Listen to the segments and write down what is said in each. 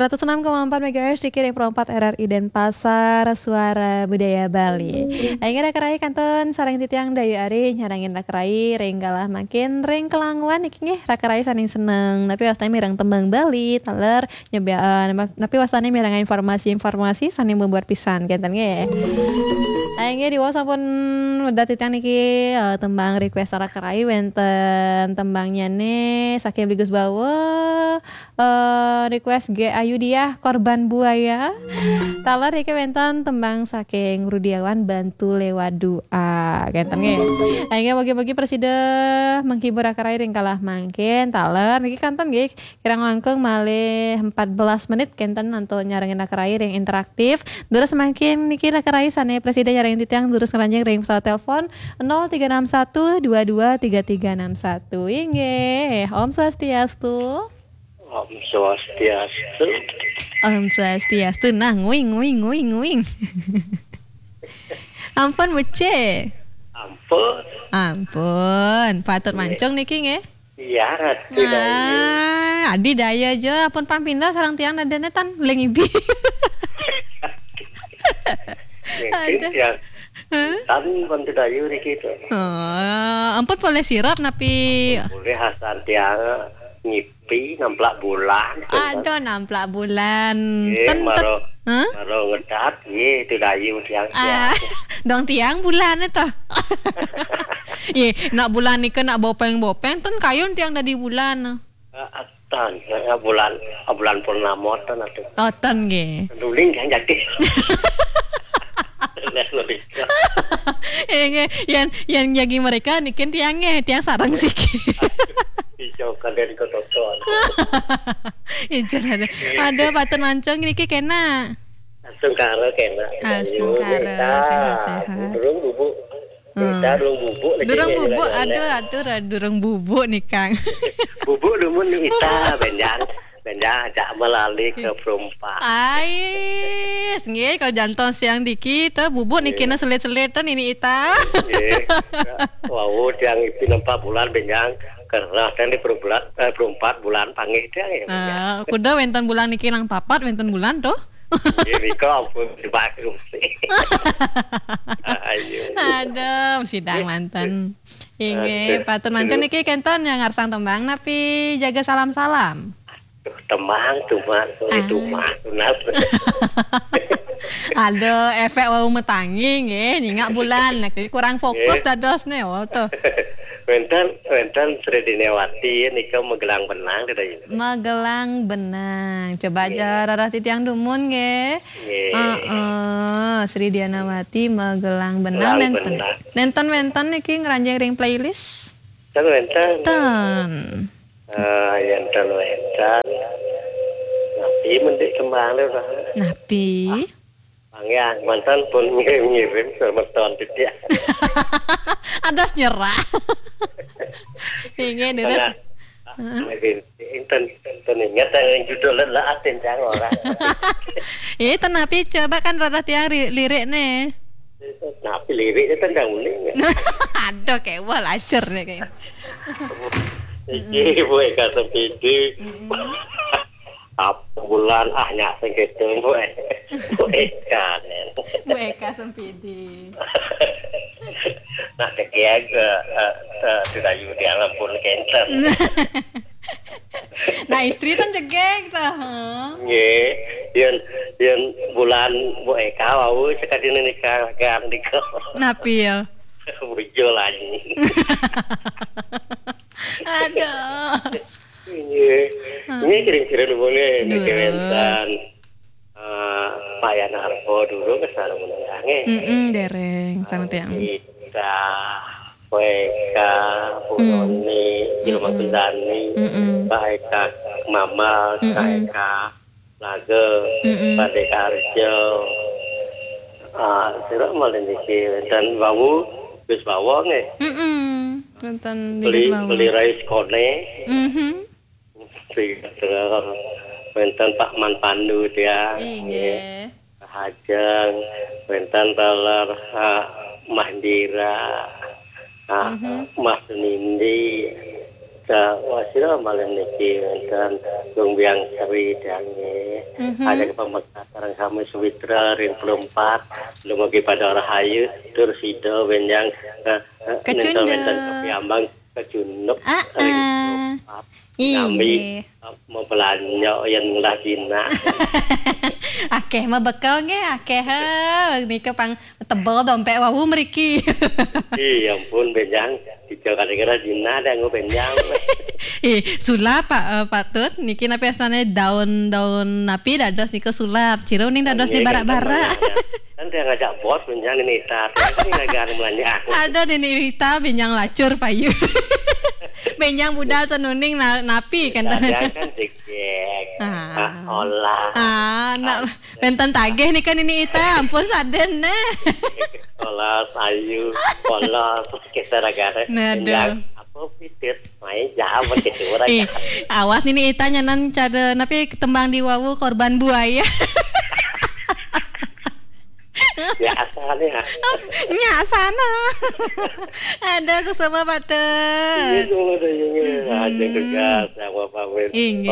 106,4 MHz dikirim Pro 4 RRI Denpasar, Suara Budaya Bali. Aing kerai kanton sareng titiang dayu ari nyarangin rakerai renggalah makin reng kelangwan iki nggih rakerai saning seneng. Tapi wastane mireng tembang Bali, taler nyobaan tapi wastane mireng informasi-informasi saning membuat pisan kenten nggih. Aing di wos sampun wedat titiang niki tembang request rakerai wenten tembangnya nih saking Bigus Bawo request G Ayudiah korban buaya. Taler iki wenten tembang saking Rudiawan bantu lewat doa. Genten nggih. Aing bagi-bagi presida menghibur akarai ring kalah mangkin taler niki kanton nggih kirang langkung malih 14 menit kenten nanto nyarengin akarai ring interaktif. Terus makin niki akarai sane presida nyarengin titiang terus ngeranjing ring pesawat telepon 0361223361. Inggih. Om Swastiastu. Om Swastiastu. Om Swastiastu. Nah, nguing. Ampun buce. Ampun. Patut mancung niki nggih. Iya, ratu daya. Adi daya aja ampun pampindah sareng tiang nadenetan leng ibi. Mungkin ya. Kan bantu dayu niki to. Ampun boleh sirap napi. Boleh hasan tiang ngipi 16 bulan. Aduh 16 bulan. Maro ngedat ye tu dayu tiang. Dong tiang bulan itu. Ye, nak bulan nika nak bopeng ten kayun tiang dari bulan. Tan, bulan purnama tan atuh. Oh, ten nggih. Duling yang jadi. Yang jagi mereka nikin tiangnya tiang sarang sih. Hijau dari kototon. Hijau ada patun mancung niki kena. Sungkara kena. Sungkara sehat-sehat. Durung bubuk. Durung bubuk. Aduh, durung bubuk nih Kang. Bubuk lumun ita benjang ajak melalui ke perumpak. Ais, nggih kalau jantung siang dikit bubuk nih kena selit-selitan ini ita. Nggih. Wow, yang itu 4 bulan benjang kerah dan di perumpak bulan pangih teh. Kuda wenten bulan niki nang papat wenten bulan tuh. Ini kok ampun dibaku sih. Aduh, sidang mantan. Inge patun mancung niki kenten yang ngarsang tembang napi jaga salam-salam. Temang tunat. Aduh, efek wau metangi nggih nyingak bulan nek kurang fokus dados ne tuh. Wenten Sri Dinewati nika Magelang Benang teh. Magelang Benang. Coba aja rarah titiang dumun nggih. Sri Dinewati Magelang Benang nenten niki ngranjing ring playlist. Wenten. Enten. Napi mendik kembang lho. Napi. Pangyang mantan pun ngirim semeton titik. Adas nyerah. Ingin terus. Enten ingat yang judul lah aten jang orang. Napi coba kan rada tiang lirik nih. Napi lirik itu ndang uling. Aduh kewal acer nih kayak. Iki Bu Eka Sempidi. Apa bulan nyak sing ketung Bu Eka Sempidi. Nah kegiat sudah di alam pun kenter. Nah istri kan jegek tah. Nggih, yen bulan Bu Eka wau sekadine nikah gang diko. Napi ya? Bujo lagi. Aduh. Ini kirim-kirim boleh kewentan Pak Yanarko dulu kesana menangange. Dereng sama tiang. Kita Weka, Puroni, Ilma Tundani, Pak Eka Mama, Pak Eka Lage, Pak Dekarjo. Tidak malah dikir dan bawu bis bawang beli rais kone. Wenten Pak Man Pandu dia. Iya. Hajeng, wenten taler Mahdira, Mas Nindi, wasila malam niki dan gumbiang seri dan ada pembekas sarang kami Suwitra ring 24 lumagi pada Rahayu Tursida benjang Kecunda. Nenten Kepiambang Kecunuk ring 24 kami mau belanja yang lah dina. Akeh mah bekal ge akeh nika pang tebel dompet wawu mriki. Iya ampun benjang dijo kadang-kadang dina ada ngo benjang. Sulap Pak Tut niki napi asane daun-daun napi dados nika sulap. Cireu ning dados di bara-bara. Kan dia ngajak bos benjang ini tar. Kan ngajak belanja. Ada Nini Rita benjang lacur payu. Benjang budal tenuning napi kan. Ada kan dikek. Olah. Nak benten tagih nih kan ini Ita ampun saden nah. Olah sayu, olah kesaragara. Naduh. Apa pitit main jauh begitu orang. Awas nih Ita nyanan cade napi tembang di wawu korban buaya. Ya asalnya. Nya sana. Ada sesama paten. Ini dulu deh ini. Ada kegas sama pamit.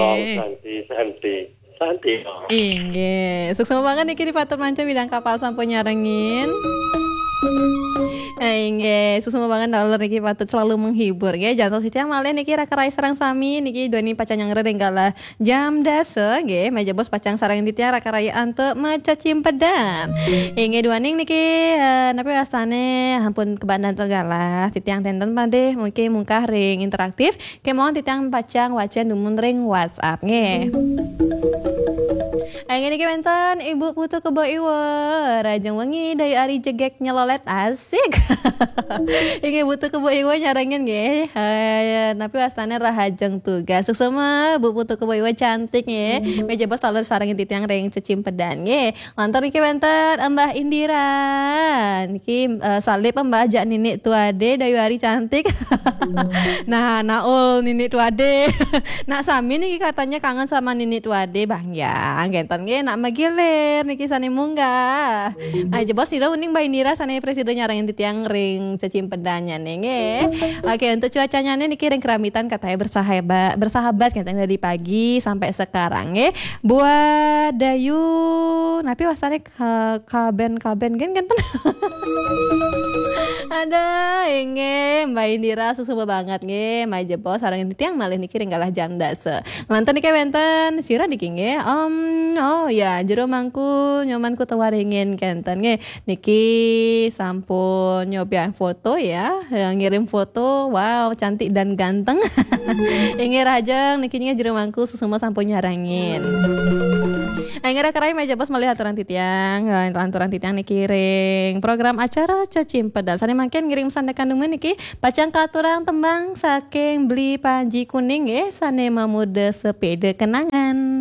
Santi. Inge. Sukses banget nih kiri Paten Manca bidang kapal sampo nyarengin. Inge, sukses banget dalar niki patut selalu menghibur ya. Jantung siti malih niki rakarai sarang sami niki doni pacang yang renggala jam dase nggih meja bos pacang sarang titia rakarai ante maca cimpedan. Inge duaning niki napi astane ampun kebandan tegala titiang tenten pade mungkin mungkah ring interaktif kemohon titiang pacang wacan dumun ring WhatsApp nggih. Yang ini kementan ibu putu kebo iwa rajang wengi dayu ari jegek nyelolet asik. Iki butuh kebo iwa nyarangin nggih. Napi wastane rahajeng tugas. Suksema bu putu kebo iwa cantik nggih. Meja bos selalu sarangin titiang ring cecimpedan nggih. Lantar iki kementan Mbah Indira. Niki salib Mbah jak nini tuade dayu ari cantik. Nah, naul nini tuade. Nak Sami niki katanya kangen sama nini tuade Bang ya. Gentan nggih nak magilir niki sane munggah. Aja bos ira uning Mbak Indira sane presiden nyarangin titiang ring cecimpedannya nih nggih. Oke, untuk cuacanya nih niki ring keramitan katanya bersahabat katanya dari pagi sampai sekarang nggih. Buat Dayu napi wasane kaben gen genten. Ada inge Mbak Indira susu banget nge maja bos sarangin titiang malih niki ring galah jam dase. Lanten niki benten sira niki nge oh ya jero mangku nyomanku tawaringin kenten nge niki sampun nyobian foto ya ngirim foto wow cantik dan ganteng. Inge rajeng niki nge jero mangku susu sampun nyarangin. Aingera kerai meja bos melihat aturan titiang niki ring program acara cacimpedan sane mangken ngirim sandekan demen niki pacang katurang tembang saking beli panji kuning nggih sane mamude sepeda kenangan.